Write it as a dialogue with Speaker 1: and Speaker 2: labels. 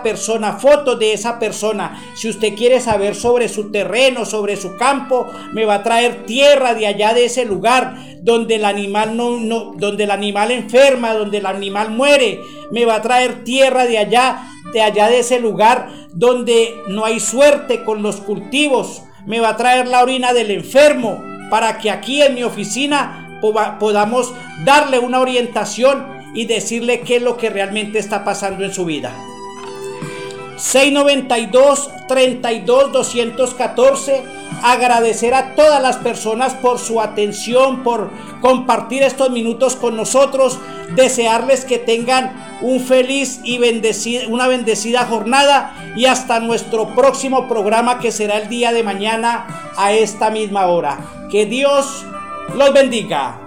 Speaker 1: persona, fotos de esa persona. Si usted quiere saber sobre su terreno, sobre su campo, me va a traer tierra de allá de ese lugar donde el animal donde el animal enferma, donde el animal muere. Me va a traer tierra de allá de ese lugar donde no hay suerte con los cultivos. Me va a traer la orina del enfermo para que aquí en mi oficina podamos darle una orientación y decirle qué es lo que realmente está pasando en su vida. 692-32-214. Agradecer a todas las personas por su atención, por compartir estos minutos con nosotros. Desearles que tengan un feliz y una bendecida jornada, y hasta nuestro próximo programa, que será el día de mañana a esta misma hora. Que Dios los bendiga.